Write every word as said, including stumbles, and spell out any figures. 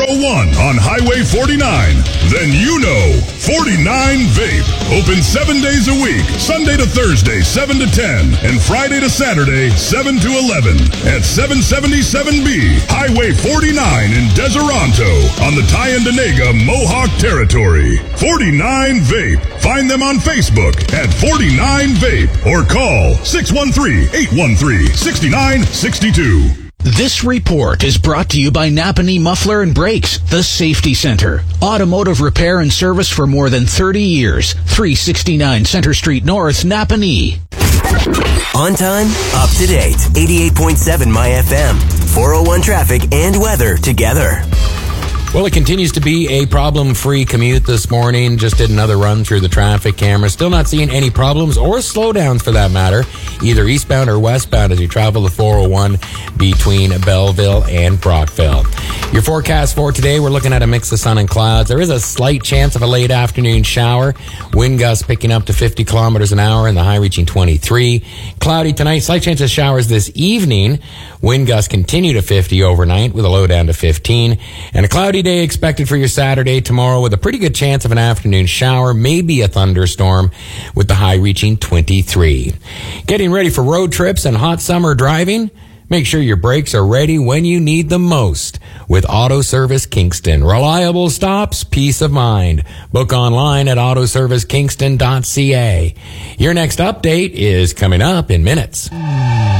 one on Highway forty-nine. Then you know forty-nine Vape. Open seven days a week, Sunday to Thursday, seven to ten, and Friday to Saturday, seven to eleven. At seven seventy-seven B, Highway forty-nine in Deseronto on the Tyendinaga Mohawk Territory. forty-nine Vape. Find them on Facebook at forty-nine Vape or call six one three, eight one three, six nine six two. This report is brought to you by Napanee Muffler and Brakes, the Safety Center. Automotive repair and service for more than thirty years. three sixty-nine Center Street North, Napanee. On time, up to date. eighty-eight point seven My F M. four oh one traffic and weather together. Well, it continues to be a problem-free commute this morning. Just did another run through the traffic camera. Still not seeing any problems or slowdowns for that matter, either eastbound or westbound as you travel the four oh one between Belleville and Brockville. Your forecast for today, we're looking at a mix of sun and clouds. There is a slight chance of a late afternoon shower. Wind gusts picking up to fifty kilometers an hour and the high reaching twenty-three. Cloudy tonight, slight chance of showers this evening. Wind gusts continue to fifty overnight with a low down to fifteen. And a cloudy day expected for your Saturday tomorrow with a pretty good chance of an afternoon shower, maybe a thunderstorm with the high reaching twenty-three. Getting ready for road trips and hot summer driving? Make sure your brakes are ready when you need them most with Auto Service Kingston. Reliable stops, peace of mind. Book online at auto service kingston dot c a. Your next update is coming up in minutes.